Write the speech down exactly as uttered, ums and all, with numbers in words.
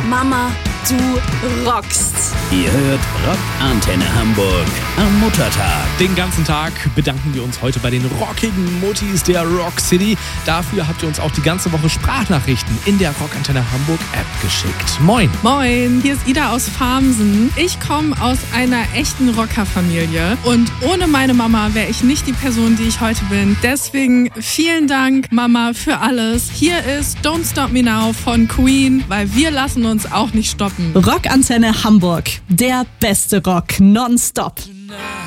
Mama, du rockst. Ihr hört Rockantenne Hamburg am Muttertag. Den ganzen Tag bedanken wir uns heute bei den rockigen Muttis der Rock City. Dafür habt ihr uns auch die ganze Woche Sprachnachrichten in der Rockantenne Hamburg App geschickt. Moin. Moin, hier ist Ida aus Farmsen. Ich komme aus einer echten Rockerfamilie und ohne meine Mama wäre ich nicht die Person, die ich heute bin. Deswegen vielen Dank, Mama, für alles. Hier ist Don't Stop Me Now von Queen, weil wir lassen uns auch nicht stoppen. Rockantenne Hamburg, der beste Rock nonstop.